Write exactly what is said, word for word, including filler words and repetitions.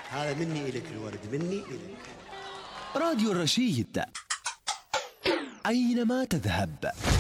هذا مني إلك الورد، مني إلك. راديو الرشيد، أينما تذهب.